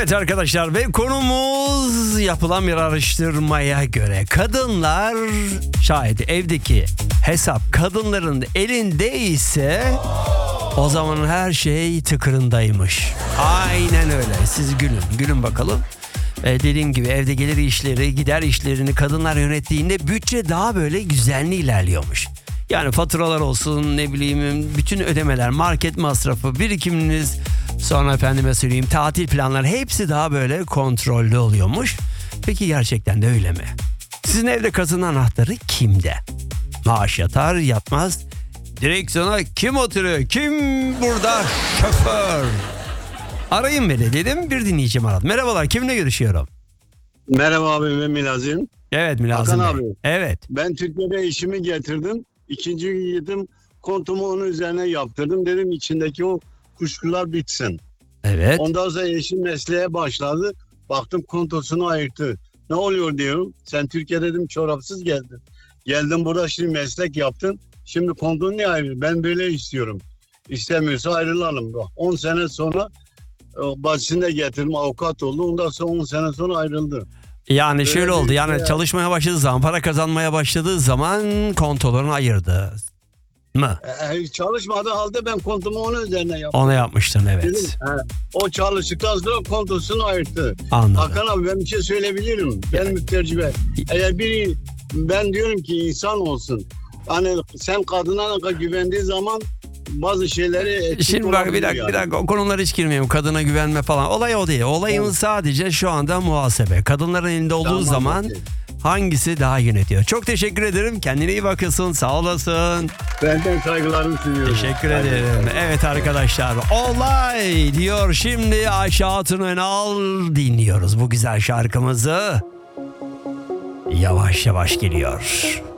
Evet arkadaşlar, ve konumuz yapılan bir araştırmaya göre kadınlar, şayet evdeki hesap kadınların elinde ise o zaman her şey tıkırındaymış. Aynen öyle. Siz gülün bakalım. Dediğim gibi evde gelir işleri, gider işlerini kadınlar yönettiğinde bütçe daha böyle güzelliği ilerliyormuş. Yani faturalar olsun, ne bileyim, bütün ödemeler, market masrafı, birikiminiz, sonra efendime söyleyeyim tatil planları, hepsi daha böyle kontrollü oluyormuş. Peki gerçekten de öyle mi? Sizin evde kasının anahtarı kimde? Maaş yatar yatmaz direksiyona kim oturuyor? Kim burada şoför? Arayın beni dedim, bir dinleyicim aradı. Merhabalar, kimle görüşüyorum? Merhaba abi, ben Milazim. Evet Milazim Hakan Bey. abi. Evet. Ben Türkiye'de işimi getirdim. İkinci gün gittim, kontumu onun üzerine yaptırdım. Dedim içindeki o kuşkular bitsin. Evet. Ondan sonra eşim mesleğe başladı. Baktım kontosunu ayırttı. Ne oluyor diyorum. Sen Türkiye dedim çorapsız geldin. Geldim burada şimdi meslek yaptın. Şimdi kontonu niye ayırıyor? Ben böyle istiyorum. İstemiyorsa ayrılalım. 10 sene sonra başını da getirdim, avukat oldu. Ondan sonra 10 sene sonra ayrıldı. Yani Böyle şöyle oldu, bir yani şey. çalışmaya başladığı zaman, para kazanmaya başladığı zaman kontolarını ayırdı mı? Çalışmadığı halde ben kontumu onun üzerine yaptım. Onu yapmıştın, Dedim, evet. o çalıştıktan sonra kontosunu ayırttı. Anladım. Hakan abi, ben bir şey söyleyebilirim. Ben mütercime. Eğer ben diyorum ki insan olsun. Hani sen kadına güvendiği zaman bazı şeyleri eksik Şimdi bak, bir olabiliyor dakika, o konulara hiç girmeyeyim. Kadına güvenme falan. Olay o değil. Olayımız sadece şu anda muhasebe. Kadınların elinde olduğu Tamam, zaman okey. hangisi daha yönetiyor? Çok teşekkür ederim. Kendine iyi bakıyorsun. Sağ olasın. Benden saygılarımı sunuyorum. Teşekkür ederim. Evet arkadaşlar, olay diyor. Şimdi Ayşe Hatun Önal dinliyoruz bu güzel şarkımızı. Yavaş yavaş geliyor.